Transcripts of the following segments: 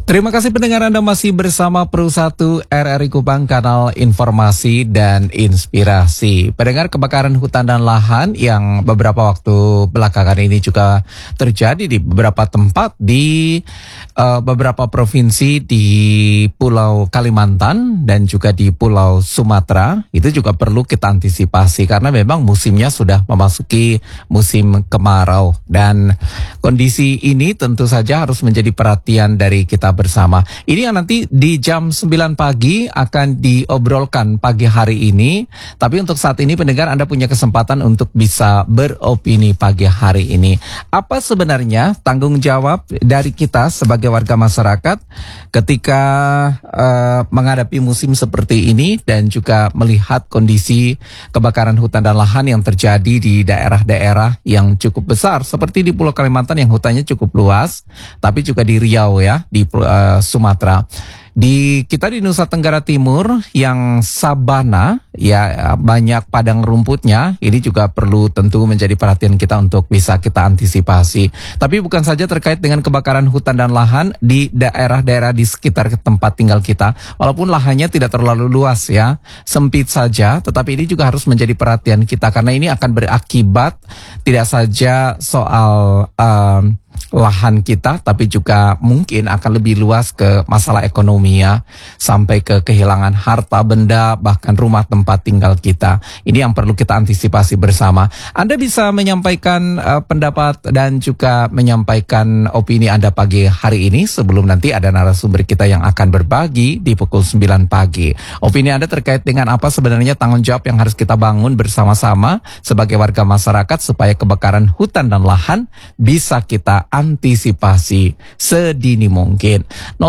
Terima kasih pendengar Anda masih bersama Pro 1 RRI Kupang, kanal informasi dan inspirasi. Pendengar, kebakaran hutan dan lahan yang beberapa waktu belakangan ini juga terjadi di beberapa tempat di beberapa provinsi di Pulau Kalimantan dan juga di Pulau Sumatera. Itu juga perlu kita antisipasi karena memang musimnya sudah memasuki musim kemarau. Dan kondisi ini tentu saja harus menjadi perhatian dari kita bersama. Ini yang nanti di jam 9 pagi akan diobrolkan pagi hari ini. Tapi untuk saat ini pendengar, Anda punya kesempatan untuk bisa beropini pagi hari ini. Apa sebenarnya tanggung jawab dari kita sebagai warga masyarakat ketika menghadapi musim seperti ini dan juga melihat kondisi kebakaran hutan dan lahan yang terjadi di daerah-daerah yang cukup besar seperti di Pulau Kalimantan yang hutannya cukup luas, tapi juga di Riau ya, di Sumatera. Kita di Nusa Tenggara Timur yang sabana ya, banyak padang rumputnya. Ini juga perlu tentu menjadi perhatian kita untuk bisa kita antisipasi. Tapi bukan saja terkait dengan kebakaran hutan dan lahan di daerah-daerah di sekitar tempat tinggal kita. Walaupun lahannya tidak terlalu luas ya, sempit saja, tetapi ini juga harus menjadi perhatian kita karena ini akan berakibat tidak saja soal lahan kita, tapi juga mungkin akan lebih luas ke masalah ekonomi ya, sampai ke kehilangan harta benda, bahkan rumah tempat tinggal kita. Ini yang perlu kita antisipasi bersama. Anda bisa menyampaikan pendapat dan juga menyampaikan opini Anda pagi hari ini sebelum nanti ada narasumber kita yang akan berbagi di pukul 9 pagi. Opini Anda terkait dengan apa sebenarnya tanggung jawab yang harus kita bangun bersama-sama sebagai warga masyarakat supaya kebakaran hutan dan lahan bisa kita antisipasi sedini mungkin.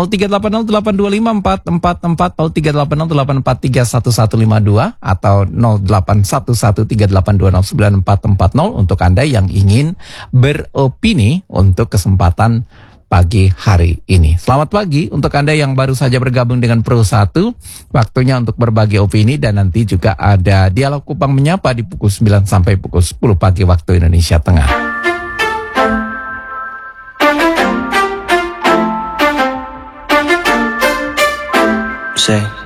0380825444, 038084311152 atau 081138209440 untuk Anda yang ingin beropini untuk kesempatan pagi hari ini. Selamat pagi untuk Anda yang baru saja bergabung dengan Pro 1. Waktunya untuk berbagi opini dan nanti juga ada Dialog Kupang Menyapa di pukul 9 sampai pukul 10 pagi waktu Indonesia Tengah. Say